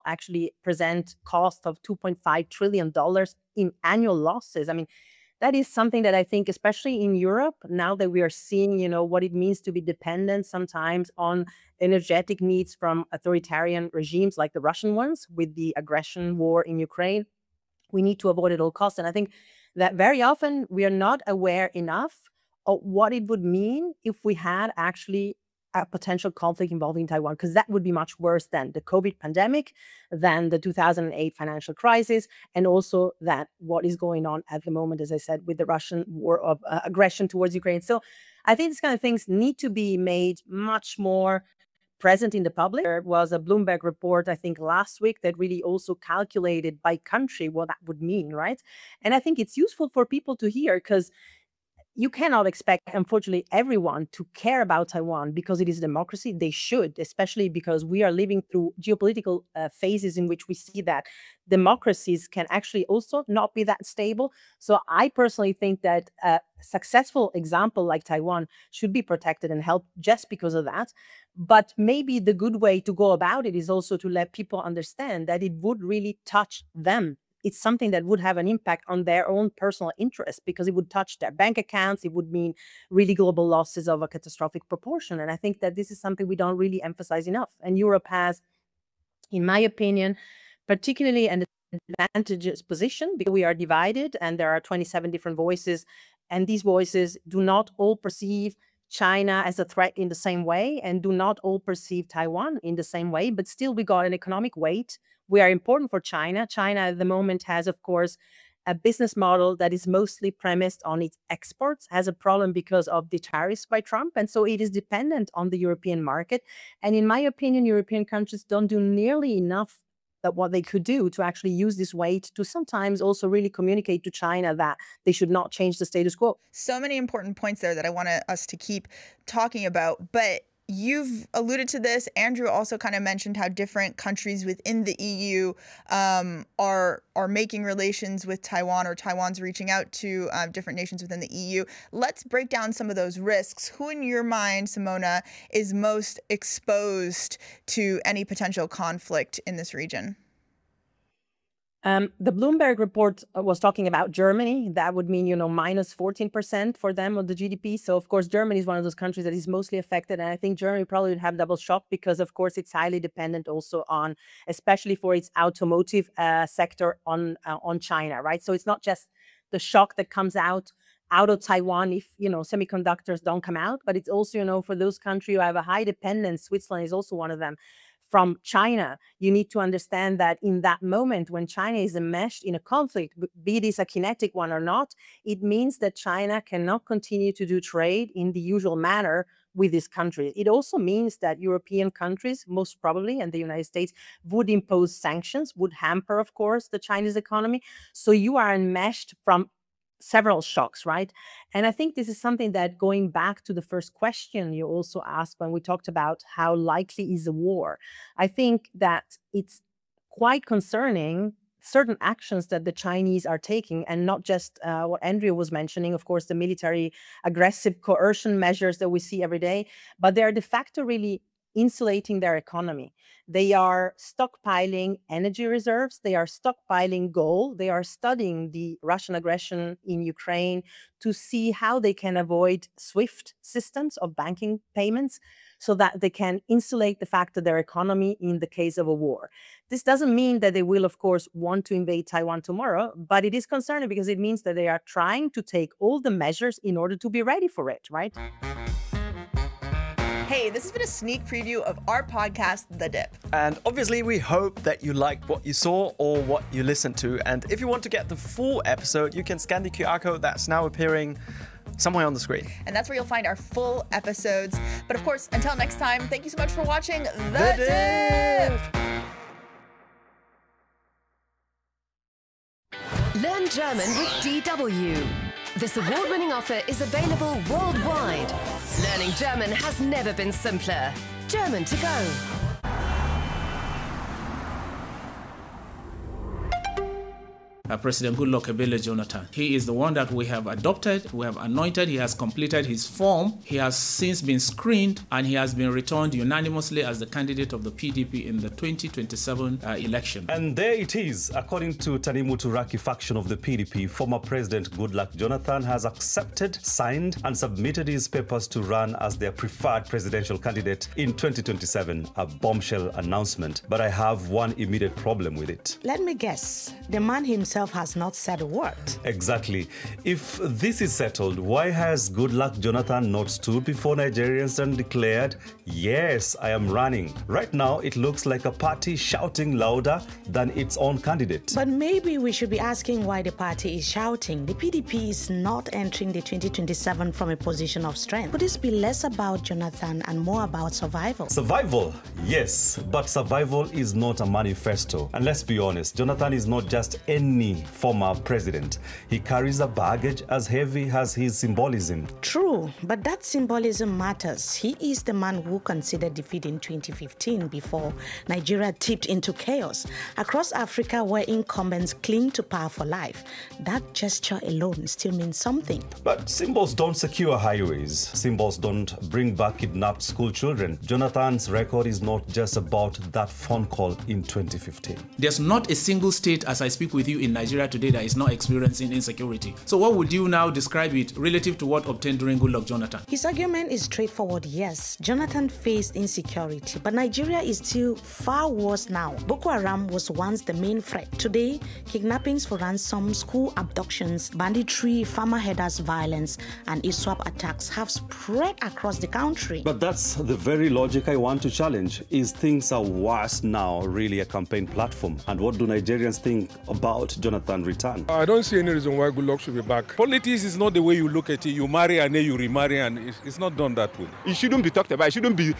actually present cost of $2.5 trillion in annual losses. I mean, that is something that I think, especially in Europe, now that we are seeing, what it means to be dependent sometimes on energetic needs from authoritarian regimes like the Russian ones with the aggression war in Ukraine, we need to avoid at all costs. And I think that very often we are not aware enough of what it would mean if we had actually a potential conflict involving Taiwan, because that would be much worse than the COVID pandemic, than the 2008 financial crisis, and also that what is going on at the moment, as I said, with the Russian war of aggression towards Ukraine. So I think these kind of things need to be made much more present in the public. There was a Bloomberg report, I think, last week that really also calculated by country what that would mean, right? And I think it's useful for people to hear, because you cannot expect, unfortunately, everyone to care about Taiwan because it is a democracy. They should, especially because we are living through geopolitical phases in which we see that democracies can actually also not be that stable. So I personally think that a successful example like Taiwan should be protected and helped just because of that. But maybe the good way to go about it is also to let people understand that it would really touch them. It's something that would have an impact on their own personal interests, because it would touch their bank accounts. It would mean really global losses of a catastrophic proportion. And I think that this is something we don't really emphasize enough. And Europe has, in my opinion, particularly an advantageous position, because we are divided and there are 27 different voices. And these voices do not all perceive China as a threat in the same way, and do not all perceive Taiwan in the same way. But still, we got an economic weight. We are important for China. China at the moment has, of course, a business model that is mostly premised on its exports, has a problem because of the tariffs by Trump. And so it is dependent on the European market. And in my opinion, European countries don't do nearly enough that what they could do to actually use this weight to sometimes also really communicate to China that they should not change the status quo. So many important points there that I want us to keep talking about. But you've alluded to this. Andrew also kind of mentioned how different countries within the EU are making relations with Taiwan, or Taiwan's reaching out to different nations within the EU. Let's break down some of those risks. Who, in your mind, Simona, is most exposed to any potential conflict in this region? The Bloomberg report was talking about Germany. That would mean, minus 14% for them of the GDP. So, of course, Germany is one of those countries that is mostly affected. And I think Germany probably would have double shock because, of course, it's highly dependent also on, especially for its automotive sector, on China, right? So it's not just the shock that comes out of Taiwan if, semiconductors don't come out, but it's also, for those countries who have a high dependence, Switzerland is also one of them, from China. You need to understand that in that moment when China is enmeshed in a conflict, be this a kinetic one or not, it means that China cannot continue to do trade in the usual manner with this country. It also means that European countries, most probably, and the United States, would impose sanctions, would hamper, of course, the Chinese economy. So you are enmeshed from several shocks, right? And I think this is something that, going back to the first question you also asked when we talked about how likely is a war, I think that it's quite concerning certain actions that the Chinese are taking, and not just what Andrea was mentioning, of course, the military aggressive coercion measures that we see every day, but they are de facto really insulating their economy. They are stockpiling energy reserves. They are stockpiling gold. They are studying the Russian aggression in Ukraine to see how they can avoid SWIFT systems of banking payments so that they can insulate the fact of their economy in the case of a war. This doesn't mean that they will, of course, want to invade Taiwan tomorrow, but it is concerning because it means that they are trying to take all the measures in order to be ready for it, right? Hey, this has been a sneak preview of our podcast, The Dip. And obviously, we hope that you liked what you saw or what you listened to. And if you want to get the full episode, you can scan the QR code that's now appearing somewhere on the screen. And that's where you'll find our full episodes. But of course, until next time, thank you so much for watching The Dip! Learn German with DW. This award-winning offer is available worldwide. Learning German has never been simpler. German to go. President Goodluck Ebele Jonathan. He is the one that we have adopted, we have anointed, he has completed his form, he has since been screened, and he has been returned unanimously as the candidate of the PDP in the 2027 election. And there it is. According to Tanimu Turaki faction of the PDP, former President Goodluck Jonathan has accepted, signed, and submitted his papers to run as their preferred presidential candidate in 2027, a bombshell announcement. But I have one immediate problem with it. Let me guess, the man himself has not said a word. Exactly. If this is settled, why has Goodluck Jonathan not stood before Nigerians and declared, yes, I am running? Right now, it looks like a party shouting louder than its own candidate. But maybe we should be asking why the party is shouting. The PDP is not entering the 2027 from a position of strength. Could this be less about Jonathan and more about survival? Survival, yes, but survival is not a manifesto. And let's be honest, Jonathan is not just any former president. He carries a baggage as heavy as his symbolism. True, but that symbolism matters. He is the man who considered defeat in 2015 before Nigeria tipped into chaos. Across Africa, where incumbents cling to power for life, that gesture alone still means something. But symbols don't secure highways. Symbols don't bring back kidnapped school children. Jonathan's record is not just about that phone call in 2015. There's not a single state, as I speak with you, in Nigeria today that is not experiencing insecurity. So what would you now describe it relative to what obtained during Goodluck Jonathan? His argument is straightforward. Yes, Jonathan faced insecurity, but Nigeria is still far worse now. Boko Haram was once the main threat. Today, kidnappings for ransom, school abductions, banditry, farmer herders violence, and ISWAP attacks have spread across the country. But that's the very logic I want to challenge. Is things are worse now really a campaign platform? And what do Nigerians think about Jonathan's return? I don't see any reason why Goodluck should be back. Politics is not the way you look at it. You marry and then you remarry, and it's not done that way. It shouldn't be talked about. It shouldn't be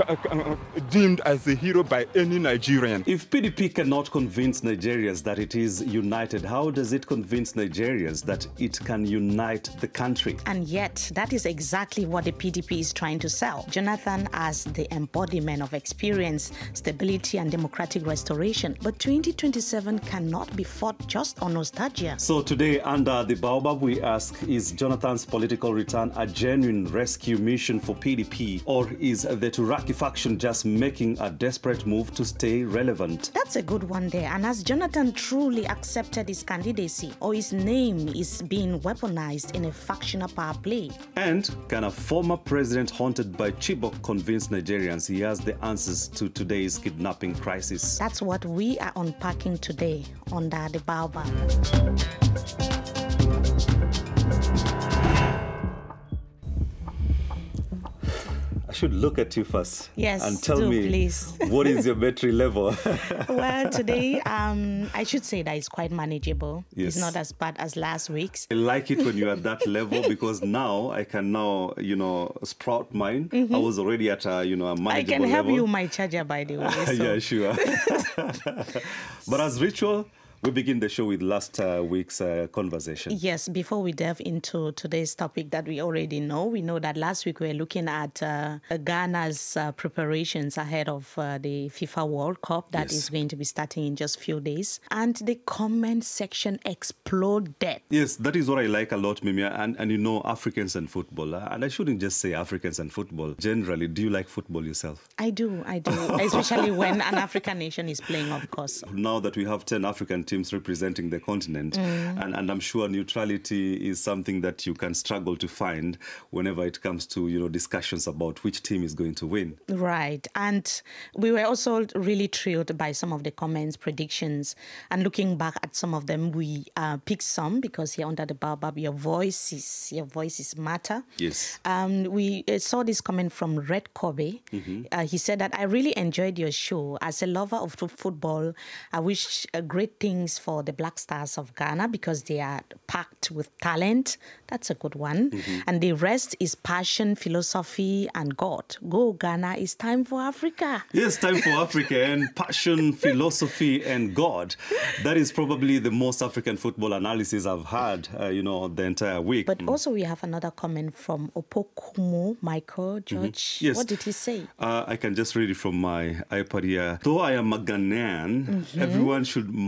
deemed as a hero by any Nigerian. If PDP cannot convince Nigerians that it is united, how does it convince Nigerians that it can unite the country? And yet, that is exactly what the PDP is trying to sell. Jonathan as the embodiment of experience, stability, and democratic restoration. But 2027 cannot be fought just on nostalgia. So today, under the Baobab, we ask, is Jonathan's political return a genuine rescue mission for PDP, or is the Turaki faction just making a desperate move to stay relevant? That's a good one there. And has Jonathan truly accepted his candidacy, or his name is being weaponized in a factional power play? And can a former president haunted by Chibok convince Nigerians he has the answers to today's kidnapping crisis? That's what we are unpacking today under the Baobab. I should look at you first. Yes, and tell do, me, please. What is your battery level? Well, today, I should say that it's quite manageable. Yes. It's not as bad as last week's. I like it when you're at that level because now I can sprout mine. I was already at a manageable level. I can help you with my charger, by the way. So. Yeah, sure. But as ritual, we begin the show with last week's conversation. Yes, before we delve into today's topic that we already know, we know that last week we were looking at Ghana's preparations ahead of the FIFA World Cup that is going to be starting in just a few days. And the comment section exploded. Yes, that is what I like a lot, Mimi. And Africans and football. And I shouldn't just say Africans and football. Generally, do you like football yourself? I do. Especially when an African nation is playing, of course. Now that we have 10 African teams representing the continent, and I'm sure neutrality is something that you can struggle to find whenever it comes to discussions about which team is going to win. Right, and we were also really thrilled by some of the comments, predictions, and looking back at some of them, we picked some because here under the Baobab, your voices matter. Yes. We saw this comment from Red Kobe. He said that I really enjoyed your show. As a lover of football, I wish great things for the Black Stars of Ghana because they are packed with talent. That's a good one. And the rest is passion, philosophy, and God. Go Ghana, it's time for Africa. Yes, time for Africa and passion, philosophy, and God. That is probably the most African football analysis I've had, the entire week. But also we have another comment from Opokumo Michael George. Yes. What did he say? I can just read it from my iPad here. Though I am a Ghanaian, everyone should mark my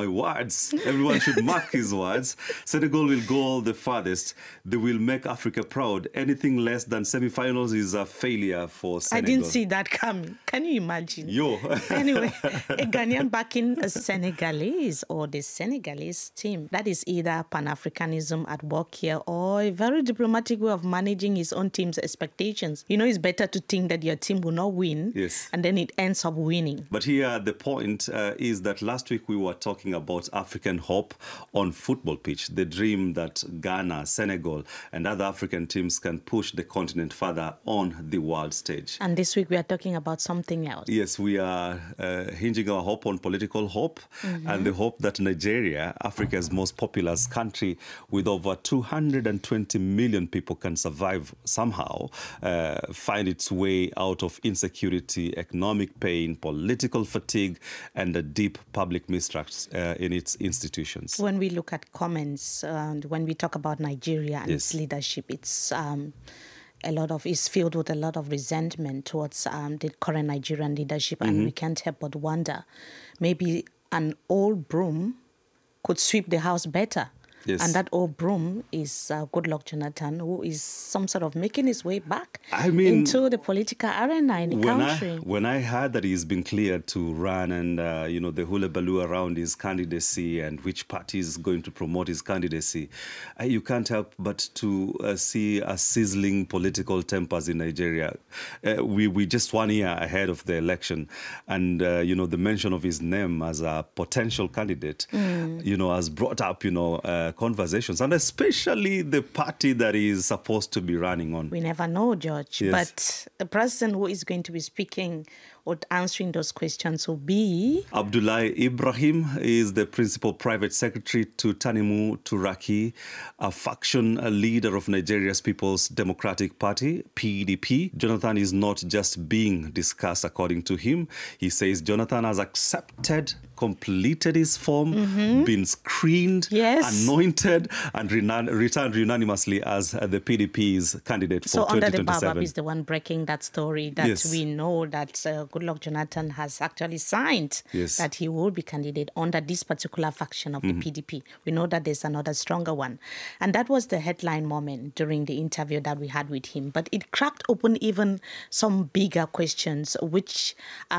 words. Everyone should mark his words. Senegal will go the farthest. They will make Africa proud. Anything less than semi-finals is a failure for Senegal. I didn't see that coming. Can you imagine? Yo. Anyway, a Ghanaian backing a Senegalese or the Senegalese team. That is either Pan-Africanism at work here or a very diplomatic way of managing his own team's expectations. You know, it's better to think that your team will not win, yes, and then it ends up winning. But here the point is that last week we were talking about African hope on football pitch, the dream that Ghana, Senegal, and other African teams can push the continent further on the world stage. And this week we are talking about something else. Yes, we are hinging our hope on political hope, and the hope that Nigeria, Africa's most populous country with over 220 million people, can survive somehow, find its way out of insecurity, economic pain, political fatigue, and a deep public mistrust in its institutions. When we look at comments and when we talk about Nigeria and its leadership, it's it's filled with a lot of resentment towards the current Nigerian leadership, and we can't help but wonder, maybe an old broom could sweep the house better. Yes. And that old broom is Goodluck Jonathan, who is some sort of making his way back into the political arena in the country. When I heard that he's been cleared to run and, the hullabaloo around his candidacy and which party is going to promote his candidacy, you can't help but to see a sizzling political tempers in Nigeria. We just 1 year ahead of the election. And, the mention of his name as a potential candidate, has brought up, conversations, and especially the party that is supposed to be running on. We never know, George. Yes. But the person who is going to be speaking or answering those questions will be... Abdullahi Ibrahim is the principal private secretary to Tanimu Turaki, a faction leader of Nigeria's People's Democratic Party, PDP. Jonathan is not just being discussed, according to him. He says Jonathan has accepted, completed his form, been screened, anointed, and returned unanimously as the PDP's candidate for 2027. So under the Babab is the one breaking that story that we know that Goodluck Jonathan has actually signed that he will be candidate under this particular faction of the PDP. We know that there's another stronger one. And that was the headline moment during the interview that we had with him. But it cracked open even some bigger questions, which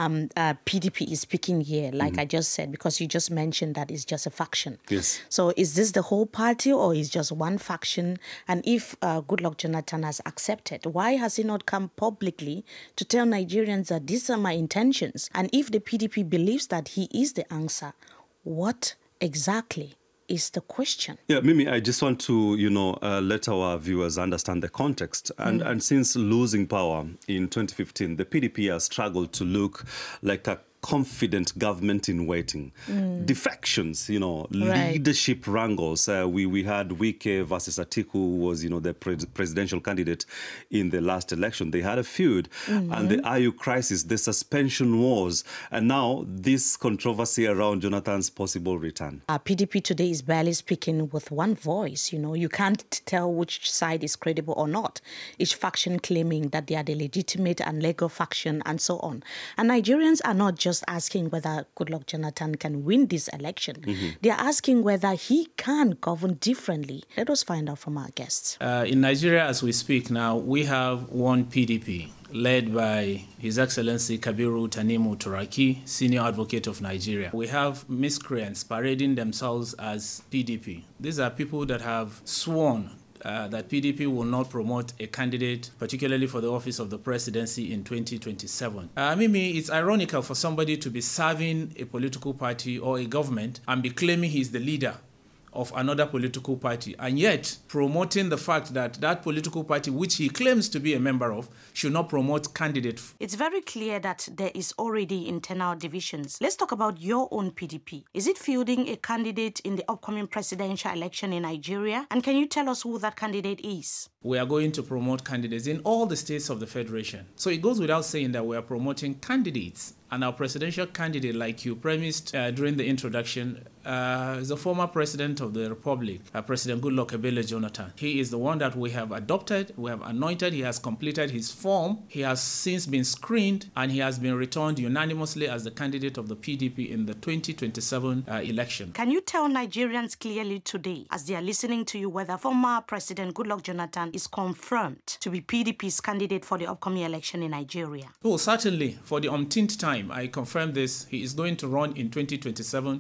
PDP is speaking here, like I just said, because you just mentioned that it's just a faction. Yes. So is this the whole party or is just one faction? And if Goodluck Jonathan has accepted, why has he not come publicly to tell Nigerians that these are my intentions? And if the PDP believes that he is the answer, what exactly is the question? Yeah, Mimi, I just want to, let our viewers understand the context. And since losing power in 2015, the PDP has struggled to look like a confident government in waiting. Defections, leadership wrangles. We had Wike versus Atiku, who was, the presidential candidate in the last election. They had a feud. And the IU crisis, the suspension wars, and now this controversy around Jonathan's possible return. PDP today is barely speaking with one voice. You can't tell which side is credible or not. Each faction claiming that they are the legitimate and legal faction and so on. And Nigerians are not just asking whether Goodluck Jonathan can win this election. They are asking whether he can govern differently. Let us find out from our guests. In Nigeria, as we speak now, we have one PDP led by His Excellency Kabiru Tanimu Turaki, Senior Advocate of Nigeria. We have miscreants parading themselves as PDP. These are people that have sworn that PDP will not promote a candidate, particularly for the office of the presidency in 2027. Mimi, it's ironical for somebody to be serving a political party or a government and be claiming he's the leader of another political party, and yet promoting the fact that that political party, which he claims to be a member of, should not promote candidates. It's very clear that there is already internal divisions. Let's talk about your own PDP. Is it fielding a candidate in the upcoming presidential election in Nigeria? And can you tell us who that candidate is? We are going to promote candidates in all the states of the Federation. So it goes without saying that we are promoting candidates. And our presidential candidate, like you premised during the introduction, is the former president of the Republic, President Goodluck Ebele Jonathan. He is the one that we have adopted, we have anointed, he has completed his form, he has since been screened, and he has been returned unanimously as the candidate of the PDP in the 2027 election. Can you tell Nigerians clearly today, as they are listening to you, whether former President Goodluck Jonathan is confirmed to be PDP's candidate for the upcoming election in Nigeria? Oh, certainly. For the umpteenth time, I confirm this. He is going to run in 2027.